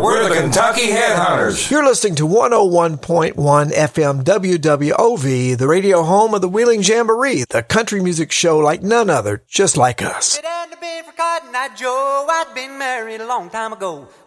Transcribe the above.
We're the Kentucky Headhunters. You're listening to 101.1 FM WWOV, the radio home of the Wheeling Jamboree, the country music show like none other, just like us. If it hadn't been for Cotton Eye Joe, I'd been married a long time ago.